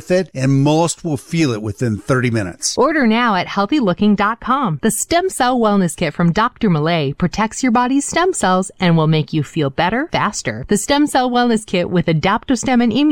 worth it, and most will feel it within 30 minutes. Order now at healthylooking.com. The Stem Cell Wellness Kit from Dr. Malay protects your body's stem cells and will make you feel better, faster. The Stem Cell Wellness Kit with Adaptostem and